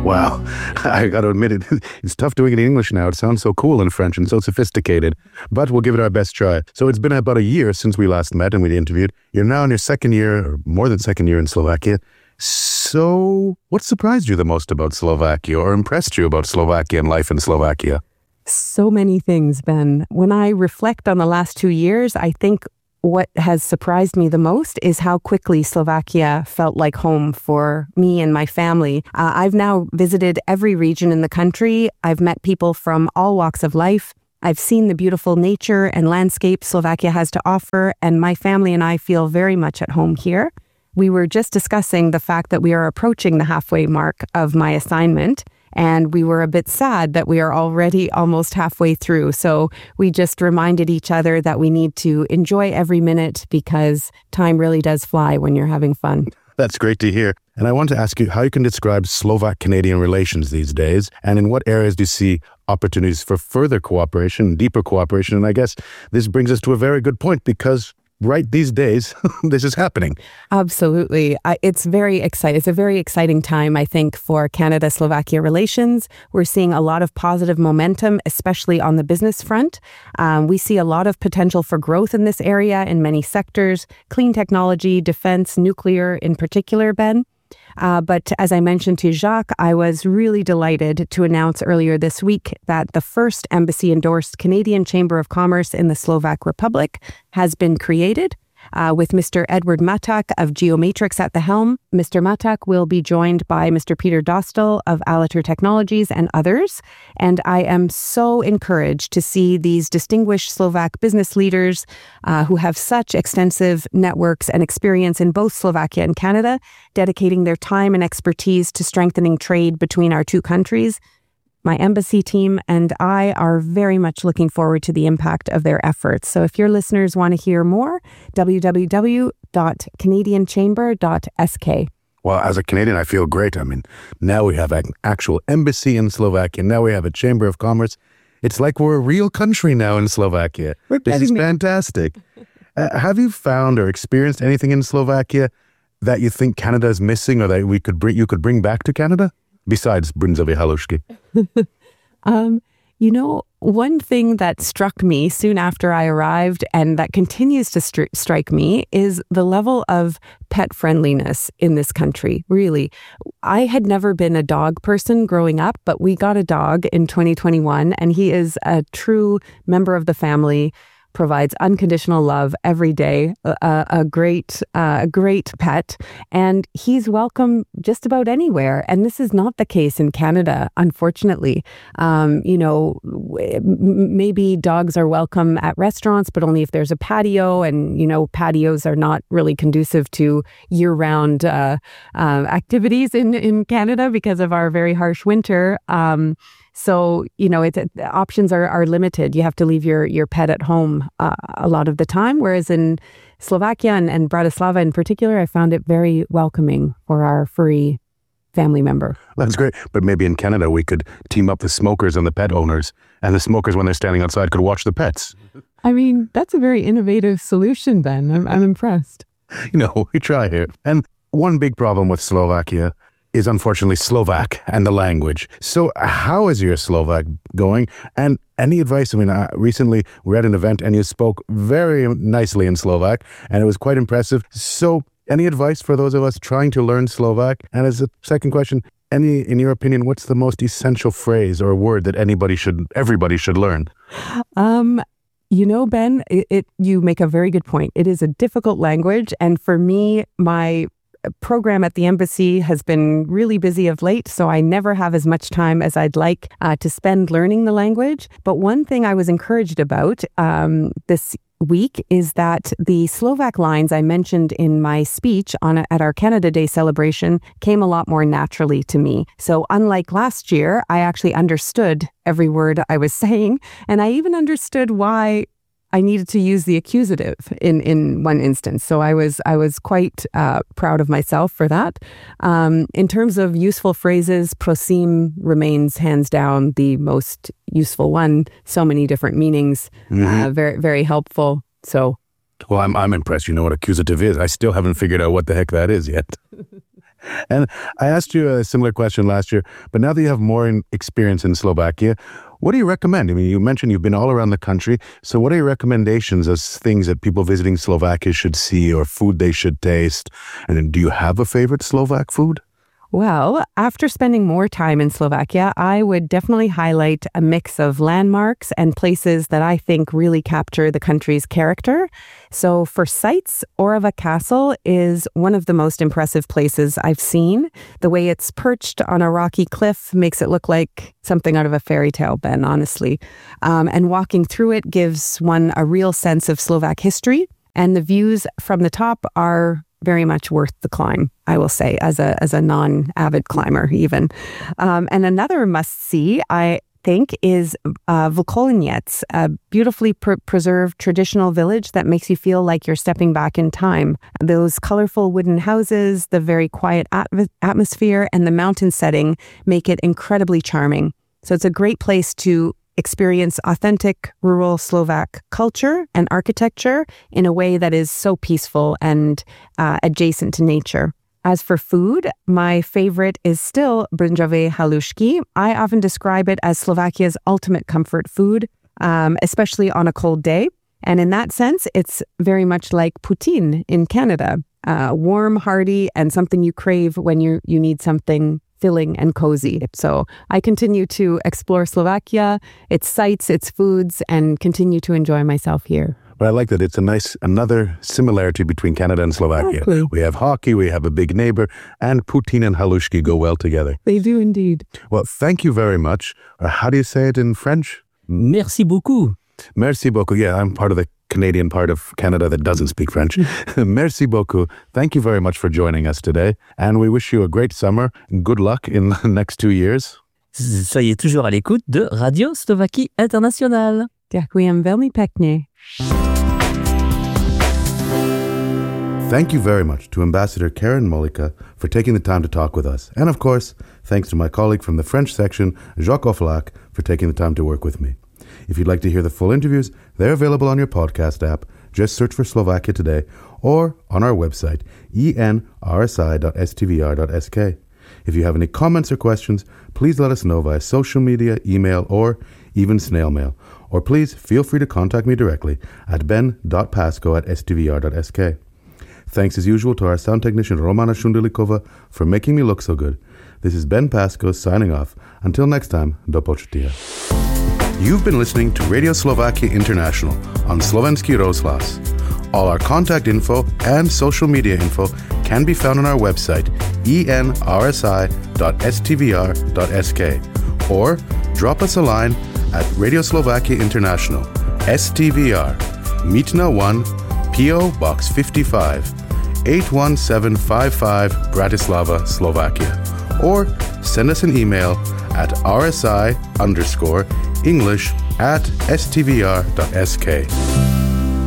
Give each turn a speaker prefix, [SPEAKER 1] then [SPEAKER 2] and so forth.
[SPEAKER 1] Wow, I got to admit it's tough doing it in English now. It sounds so cool in French and so sophisticated, but we'll give it our best try. So it's been about a year since we last met and we interviewed. You're now in your second year, or more than second year in Slovakia. So what surprised you the most about Slovakia or impressed you about Slovakia and life in Slovakia?
[SPEAKER 2] So many things, Ben. When I reflect on the last 2 years, I think what has surprised me the most is how quickly Slovakia felt like home for me and my family. I've now visited every region in the country. I've met people from all walks of life. I've seen the beautiful nature and landscape Slovakia has to offer, and my family and I feel very much at home here. We were just discussing the fact that we are approaching the halfway mark of my assignment, and we were a bit sad that we are already almost halfway through. So we just reminded each other that we need to enjoy every minute because time really does fly when you're having fun.
[SPEAKER 1] That's great to hear. And I want to ask you how you can describe Slovak-Canadian relations these days, and in what areas do you see opportunities for further cooperation, deeper cooperation? And I guess this brings us to a very good point because right these days, this is happening.
[SPEAKER 2] Absolutely. It's very exciting. It's a very exciting time, I think, for Canada-Slovakia relations. We're seeing a lot of positive momentum, especially on the business front. We see a lot of potential for growth in this area in many sectors, clean technology, defense, nuclear in particular, Ben. But as I mentioned to Jacques, I was really delighted to announce earlier this week that the first embassy-endorsed Canadian Chamber of Commerce in the Slovak Republic has been created. With Mr. Edward Matak of Geomatrix at the helm. Mr. Matak will be joined by Mr. Peter Dostal of Alator Technologies and others. And I am so encouraged to see these distinguished Slovak business leaders who have such extensive networks and experience in both Slovakia and Canada, dedicating their time and expertise to strengthening trade between our two countries. My embassy team and I are very much looking forward to the impact of their efforts. So if your listeners want to hear more, www.canadianchamber.sk.
[SPEAKER 1] Well, as a Canadian, I feel great. I mean, now we have an actual embassy in Slovakia. Now we have a Chamber of Commerce. It's like we're a real country now in Slovakia. This is fantastic. Have you found or experienced anything in Slovakia that you think Canada is missing or that you could bring back to Canada? Besides Bryndzové halušky.
[SPEAKER 2] One thing that struck me soon after I arrived and that continues to strike me is the level of pet friendliness in this country, really. I had never been a dog person growing up, but we got a dog in 2021 and he is a true member of the family, provides unconditional love every day, a great pet, and he's welcome just about anywhere. And this is not the case in Canada, unfortunately. Maybe dogs are welcome at restaurants, but only if there's a patio, and, patios are not really conducive to year-round activities in Canada because of our very harsh winter. So, the options are limited. You have to leave your pet at home a lot of the time, whereas in Slovakia and Bratislava in particular, I found it very welcoming for our furry family member.
[SPEAKER 1] That's great. But maybe in Canada, we could team up the smokers and the pet owners, and the smokers, when they're standing outside, could watch the pets.
[SPEAKER 2] I mean, that's a very innovative solution, Ben. I'm impressed.
[SPEAKER 1] We try here. And one big problem with Slovakia is unfortunately Slovak and the language. So how is your Slovak going? And any advice? I mean, recently we were at an event and you spoke very nicely in Slovak and it was quite impressive. So any advice for those of us trying to learn Slovak? And as a second question, in your opinion, what's the most essential phrase or word that everybody should learn?
[SPEAKER 2] Ben, you make a very good point. It is a difficult language. And for me, my program at the embassy has been really busy of late, so I never have as much time as I'd like to spend learning the language. But one thing I was encouraged about this week is that the Slovak lines I mentioned in my speech at our Canada Day celebration came a lot more naturally to me. So unlike last year, I actually understood every word I was saying, and I even understood why I needed to use the accusative in one instance. So I was quite proud of myself for that. In terms of useful phrases, prosím remains hands down the most useful one. So many different meanings, very, very helpful. So,
[SPEAKER 1] well, I'm impressed. You know what accusative is. I still haven't figured out what the heck that is yet. And I asked you a similar question last year, but now that you have more experience in Slovakia, what do you recommend? I mean, you mentioned you've been all around the country. So what are your recommendations as things that people visiting Slovakia should see or food they should taste? And then do you have a favorite Slovak food?
[SPEAKER 2] Well, after spending more time in Slovakia, I would definitely highlight a mix of landmarks and places that I think really capture the country's character. So for sites, Orava Castle is one of the most impressive places I've seen. The way it's perched on a rocky cliff makes it look like something out of a fairy tale, Ben, honestly. And walking through it gives one a real sense of Slovak history. And the views from the top are very much worth the climb, I will say, as a non-avid climber even. And another must-see, I think, is Volkolinec, a beautifully preserved traditional village that makes you feel like you're stepping back in time. Those colorful wooden houses, the very quiet atmosphere, and the mountain setting make it incredibly charming. So it's a great place to experience authentic rural Slovak culture and architecture in a way that is so peaceful and adjacent to nature. As for food, my favorite is still bryndzové halušky. I often describe it as Slovakia's ultimate comfort food, especially on a cold day. And in that sense, it's very much like poutine in Canada, warm, hearty, and something you crave when you need something filling and cozy. So I continue to explore Slovakia, its sites, its foods, and continue to enjoy myself here.
[SPEAKER 1] But I like that it's another similarity between Canada and Slovakia.
[SPEAKER 2] Exactly.
[SPEAKER 1] We have hockey, we have a big neighbor, and poutine and halušky go well together.
[SPEAKER 2] They do indeed.
[SPEAKER 1] Well, thank you very much. How do you say it in French?
[SPEAKER 3] Merci beaucoup.
[SPEAKER 1] Merci beaucoup. Yeah, I'm part of the Canadian part of Canada that doesn't speak French. Merci beaucoup. Thank you very much for joining us today. And we wish you a great summer. Good luck in the next 2 years.
[SPEAKER 3] Soyez toujours à l'écoute de Radio Slovakie Internationale.
[SPEAKER 2] Ďakujem veľmi pekne.
[SPEAKER 1] Thank you very much to Ambassador Karen Mollica for taking the time to talk with us. And of course, thanks to my colleague from the French section, Jacques Offelac, for taking the time to work with me. If you'd like to hear the full interviews, they're available on your podcast app. Just search for Slovakia Today or on our website, enrsi.stvr.sk. If you have any comments or questions, please let us know via social media, email, or even snail mail. Or please feel free to contact me directly at ben.pasco@stvr.sk. Thanks as usual to our sound technician Romana Shundelikova for making me look so good. This is Ben Pasco signing off. Until next time, do počutia. You've been listening to Radio Slovakia International on Slovenský rozhlas. All our contact info and social media info can be found on our website, enrsi.stvr.sk, or drop us a line at Radio Slovakia International, STVR, Mítna 1, P.O. Box 55, 81755, Bratislava, Slovakia. Or send us an email at rsi_English@stvr.sk.